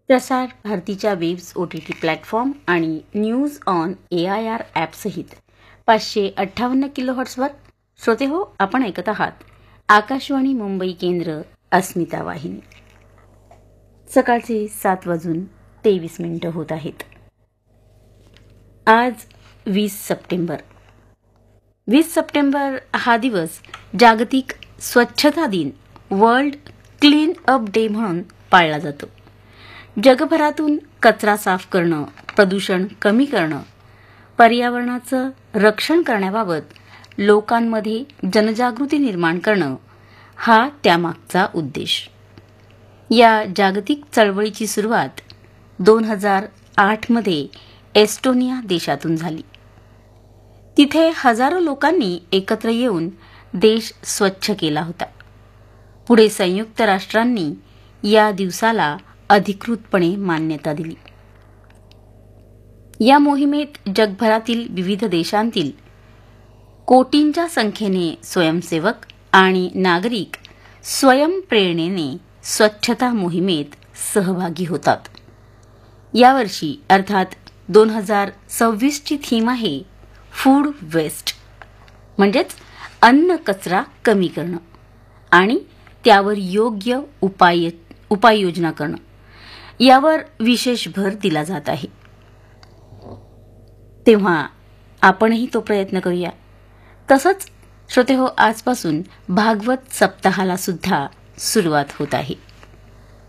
प्रसार भारतीच्या webs OTT platform आणि न्यूज ऑन AIR ॲपसहित 558 किलोहर्ट्झवर श्रोते हो, आपण ऐकत आहात आकाशवाणी मुंबई केंद्र अस्मिता वाहिनी. सकाळचे 7:23 होत आहेत. आज 20 सप्टेंबर. 20 सप्टेंबर हा दिवस जागतिक स्वच्छता दिन, वर्ल्ड क्लीन अप डे म्हणून पाळला जातो. जगभरातून कचरा साफ करणं, प्रदूषण कमी करणं, पर्यावरणाचं रक्षण करण्याबाबत लोकांमध्ये जनजागृती निर्माण करणं हा त्यामागचा उद्देश. या जागतिक चळवळीची सुरुवात 2008 मध्ये एस्टोनिया देशातून झाली. तिथे हजारो लोकांनी एकत्र येऊन देश स्वच्छ केला होता. पुढे संयुक्त राष्ट्रांनी या दिवसाला अधिकृतपणे मान्यता दिली. या मोहिमेत जगभरातील विविध देशांतील कोटींच्या संख्येने स्वयंसेवक आणि नागरिक स्वयंप्रेरणेने स्वच्छता मोहिमेत सहभागी होतात. यावर्षी अर्थात 2026ची थीम आहे फूड वेस्ट, म्हणजेच अन्न कचरा कमी करणं आणि त्यावर योग्य उपाययोजना करणं. यावर विशेष भर दिला जात आहे. तेव्हा आपणही तो प्रयत्न करूया. तसंच श्रोतेहो, आजपासून भागवत सप्ताहाला सुद्धा सुरुवात होत आहे.